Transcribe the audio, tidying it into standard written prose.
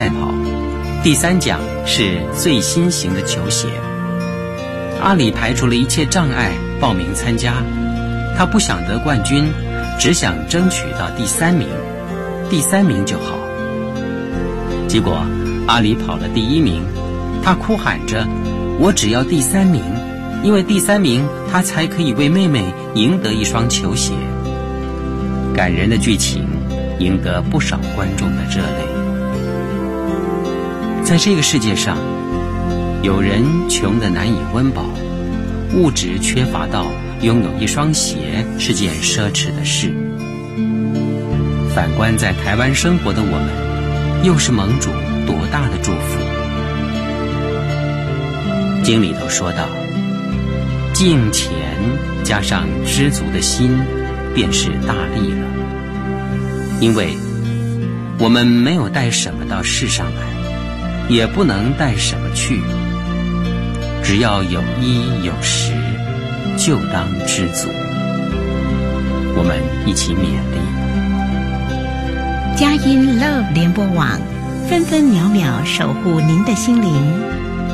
跑，第3奖是最新型的球鞋。阿里排除了一切障碍报名参加，他不想得冠军，只想争取到第3名，第3名就好。结果阿里跑了第1名，他哭喊着：“我只要第3名，因为第3名他才可以为妹妹赢得一双球鞋。”感人的剧情赢得不少观众的热泪。在这个世界上，有人穷得难以温饱，物质缺乏到拥有一双鞋是件奢侈的事。反观在台湾生活的我们，又是盟主多大的祝福。经里头说道，敬钱加上知足的心便是大利了。因为我们没有带什么到世上来，也不能带什么去，只要有衣有食，就当知足。我们一起勉励。 佳音 Love 联播网，分分秒秒守护您的心灵。